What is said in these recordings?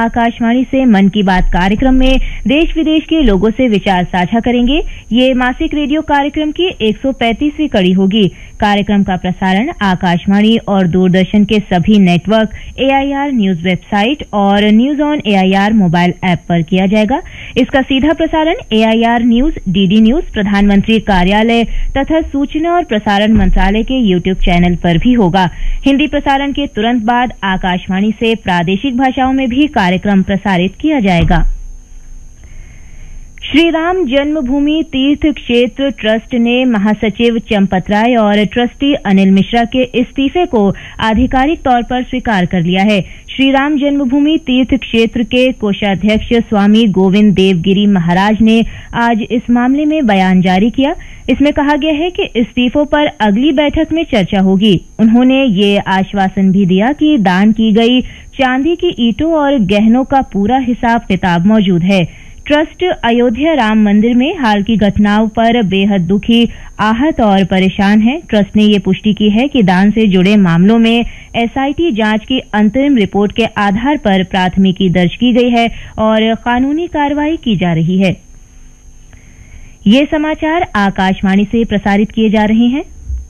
आकाशवाणी से मन की बात कार्यक्रम में देश विदेश के लोगों से विचार साझा करेंगे। ये मासिक रेडियो कार्यक्रम की 135वीं कड़ी होगी। कार्यक्रम का प्रसारण आकाशवाणी और दूरदर्शन के सभी नेटवर्क, AIR न्यूज वेबसाइट और news on AIR mobile app पर किया जाएगा। इसका सीधा प्रसारण AIR न्यूज, DD न्यूज, प्रधानमंत्री कार्यालय तथा सूचना और प्रसारण मंत्रालय के YouTube चैनल पर भी होगा। हिंदी प्रसारण के तुरंत बाद आकाशवाणी से प्रादेशिक भाषाओं में भी कार्यक्रम प्रसारित किया जाएगा। श्री राम जन्मभूमि तीर्थ क्षेत्र ट्रस्ट ने महासचिव चंपत राय और ट्रस्टी अनिल मिश्रा के इस्तीफे को आधिकारिक तौर पर स्वीकार कर लिया है। श्री राम जन्मभूमि तीर्थ क्षेत्र के कोषाध्यक्ष स्वामी गोविंद देवगिरी महाराज ने आज इस मामले में बयान जारी किया। इसमें कहा गया है कि इस्तीफों पर अगली बैठक में चर्चा होगी। उन्होंने ये आश्वासन भी दिया कि दान की गई चांदी की ईंटों और गहनों का पूरा हिसाब किताब मौजूद है। ट्रस्ट अयोध्या राम मंदिर में हाल की घटनाओं पर बेहद दुखी, आहत और परेशान है। ट्रस्ट ने ये पुष्टि की है कि दान से जुड़े मामलों में SIT जांच की अंतरिम रिपोर्ट के आधार पर प्राथमिकी दर्ज की गई है और कानूनी कार्रवाई की जा रही है। ये समाचार आकाशवाणी से प्रसारित किए जा रहे हैं।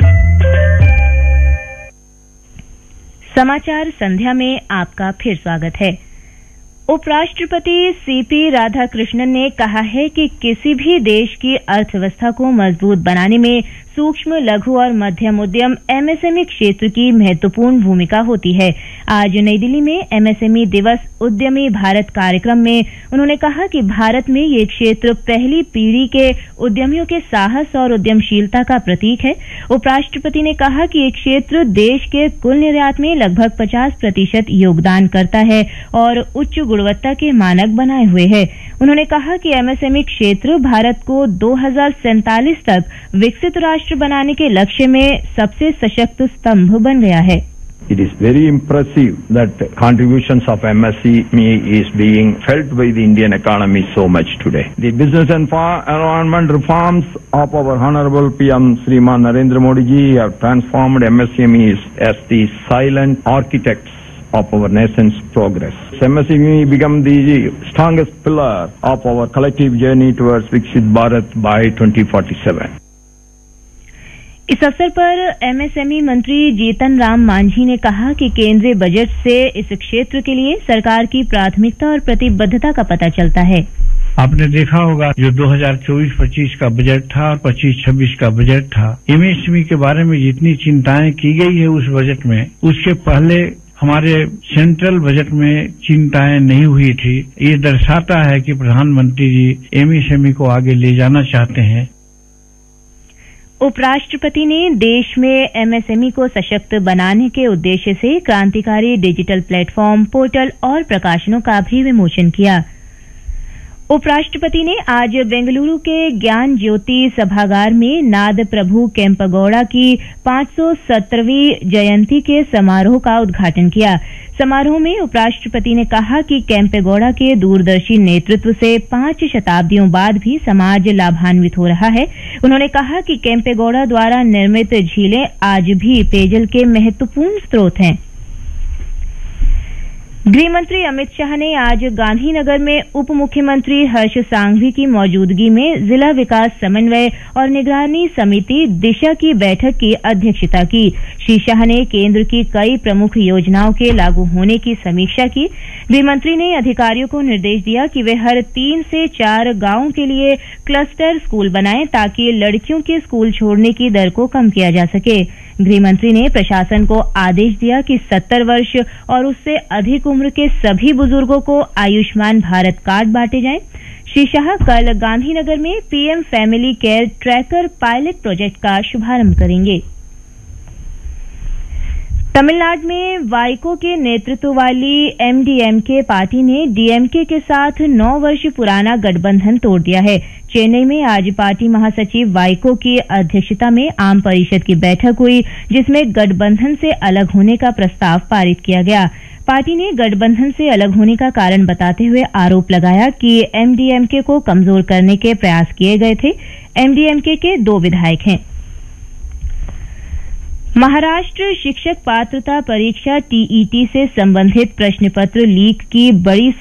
समाचार संध्या में आपका फिर स्वागत है। उपराष्ट्रपति CP राधाकृष्णन ने कहा है कि किसी भी देश की अर्थव्यवस्था को मजबूत बनाने में सूक्ष्म, लघु और मध्यम उद्यम MSME क्षेत्र की महत्वपूर्ण भूमिका होती है। आज नई दिल्ली में MSME दिवस उद्यमी भारत कार्यक्रम में उन्होंने कहा कि भारत में ये क्षेत्र पहली पीढ़ी के उद्यमियों के साहस और उद्यमशीलता का प्रतीक है। उपराष्ट्रपति ने कहा कि ये क्षेत्र देश के कुल निर्यात में लगभग 50% योगदान करता है और उच्च गुणवत्ता के मानक बनाए हुए है। उन्होंने कहा कि MSME क्षेत्र भारत को 2047 तक विकसित राष्ट्र बनाने के लक्ष्य में सबसे सशक्त स्तंभ बन गया है। It is very impressive that contributions of MSME is being felt by the Indian economy so much today. The business and environment reforms of our Honorable PM Shriman Narendra Modi ji have transformed MSMEs as the silent architects of our nation's progress. MSME become the strongest pillar of our collective journey towards Viksit Bharat by 2047. इस अवसर पर MSME मंत्री जीतन राम मांझी ने कहा कि केंद्रीय budget से इस क्षेत्र के लिए सरकार की प्राथमिकता और प्रतिबद्धता का पता चलता है। आपने देखा होगा जो 2024-25 का बजट था और 25-26 का बजट था, MSME के बारे में जितनी चिंताएं की गई है उस बजट में, उसके पहले हमारे सेंट्रल बजट में चिंताएं नहीं हुई थी। ये दर्शाता है कि प्रधानमंत्री जी MSME को आगे ले जाना चाहते हैं। उपराष्ट्रपति ने देश में MSME को सशक्त बनाने के उद्देश्य से क्रांतिकारी डिजिटल प्लेटफॉर्म, पोर्टल और प्रकाशनों का भी विमोचन किया। उपराष्ट्रपति ने आज बेंगलुरु के ज्ञान ज्योति सभागार में नाद प्रभु केम्पेगौड़ा की 517वीं जयंती के समारोह का उद्घाटन किया। समारोह में उपराष्ट्रपति ने कहा कि केम्पेगौड़ा के दूरदर्शी नेतृत्व से 5 शताब्दियों बाद भी समाज लाभान्वित हो रहा है। उन्होंने कहा कि केम्पेगौड़ा द्वारा निर्मित झीलें आज भी पेयजल के महत्वपूर्ण स्रोत हैं। गृह मंत्री अमित शाह ने आज गांधीनगर में उप मुख्यमंत्री हर्ष सांघवी की मौजूदगी में जिला विकास समन्वय और निगरानी समिति दिशा की बैठक की अध्यक्षता की। श्री शाह ने केंद्र की कई प्रमुख योजनाओं के लागू होने की समीक्षा की। गृह मंत्री ने अधिकारियों को निर्देश दिया कि वे हर 3 से 4 गांवों के लिए क्लस्टर स्कूल बनाएं ताकि लड़कियों के स्कूल छोड़ने की दर को कम किया जा सके। गृह मंत्री ने प्रशासन को आदेश दिया कि 70 वर्ष और उससे अधिक उम्र के सभी बुजुर्गों को आयुष्मान भारत कार्ड बांटे जाएं। श्री शाह कल गांधीनगर में PM family care tracker pilot project का शुभारंभ करेंगे। तमिलनाडु में वाइको के नेतृत्व वाली MDMK पार्टी ने DMK के साथ 9 वर्ष पुराना गठबंधन तोड़ दिया है। चेन्नई में आज पार्टी महासचिव वाइको की अध्यक्षता में आम परिषद की बैठक हुई, जिसमें गठबंधन से अलग होने का प्रस्ताव पारित किया गया। पार्टी ने गठबंधन से अलग होने का कारण बताते हुए आरोप लगाया कि MDMK को कमजोर करने के प्रयास किए गए थे। MDMK के 2 विधायक हैं। महाराष्ट्र शिक्षक पात्रता परीक्षा TET से संबंधित प्रश्न पत्र लीक की बड़ी